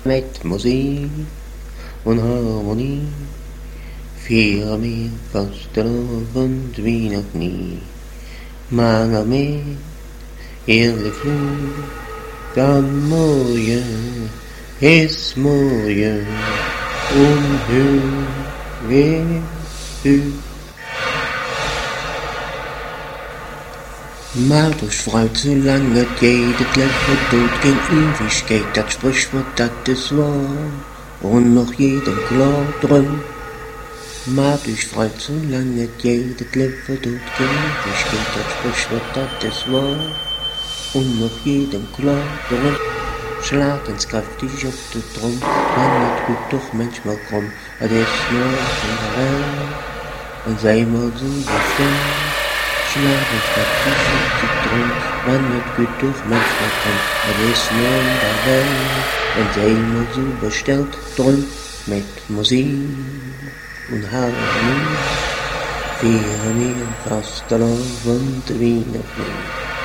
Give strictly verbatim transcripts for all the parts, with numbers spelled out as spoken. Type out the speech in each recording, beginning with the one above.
Mit Musik und Harmonie feiern wir Fastenabend wie noch nie. Mal mehr, ehrlich Flug, dann morgen ist morgen und hör, wer hört. Mal durch Frau zu lange geht, das Leben tot gegen Ewigkeit, das Sprichwort, das ist wahr, und noch jedem klar drin. Mal durch Frau zu lange geht, das Leben tot gegen Ewigkeit, das Sprichwort, das ist wahr, und noch jedem klar drin. Schlag ins kräftig auf den Drum, man wird gut doch manchmal krumm, das ist nur in der Welt, und sei mal so bestimmt. Schlag ins kräftig auf den Drum, man wird gut doch manchmal krumm, das ist nur in der Welt, und sei mal so bestellt drum, mit Musik und Harmonie, feiern wir Fastenabend wie noch nie.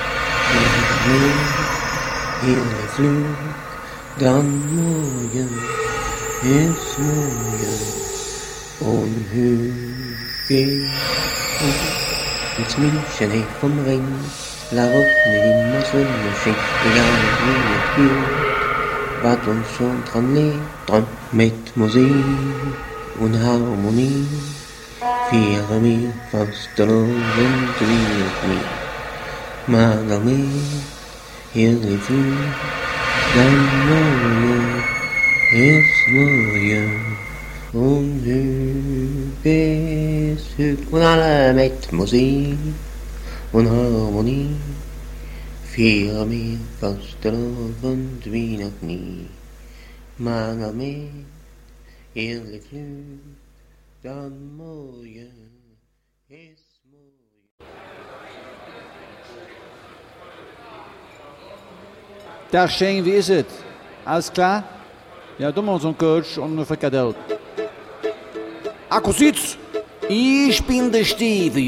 Hier Flug, dann morgen ist morgen und hör geht ins München hey vom Ring, la Woche immer so schön, egal wie es geht, was uns schon dran liegt, dran mit Musik und Harmonie, feiern wir Fastenabend wie noch nie. Mal mehr, hier die Flug, dann morgen ist morgen und hör bis hört. Und alle mit Musik und Harmonie feiern wir Fastenabend wie noch nie. Mal mehr, hier die Flug, dann morgen ist morgen. Dag Shane, wie is het? Alles klar? Ja, doe maar ons een coach und eine Frikadelle. Akkusiz! Ich bin der Steve.